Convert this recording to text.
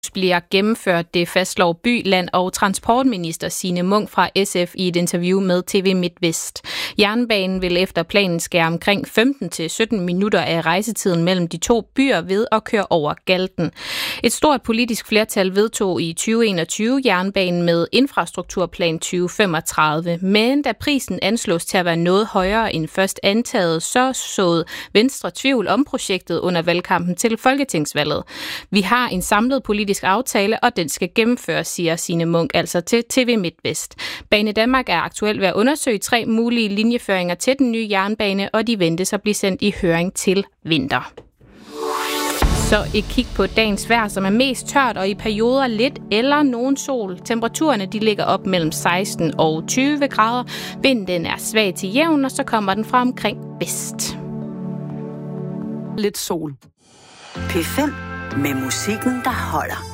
bliver gennemført, det fastslår by-, land- og transportminister Signe Munk fra SF i et interview med TV MidtVest. Jernbanen vil efter planen skære omkring 15-17 minutter af rejsetiden mellem de to byer ved at køre over Galten. Et stort politisk flertal vedtog i 2021 jernbanen med infrastrukturplan 2035, men da prisen anslås til at være noget højere end først antaget, så såede Venstre tvivl om projektet under valgkampen til folketingsvalget. Vi har en samlet politisk aftale, og den skal gennemføres, siger Signe Munk altså til TV MidtVest. Banedanmark er aktuelt ved at undersøge 3 mulige linjeføringer til den nye jernbane, og de ventes at blive sendt i høring til vinter. Så et kig på dagens vejr, som er mest tørt og i perioder lidt eller nogen sol. Temperaturerne de ligger op mellem 16 og 20 grader. Vinden er svag til jævn, og så kommer den fra omkring vest. Lidt sol. P5 med musikken, der holder.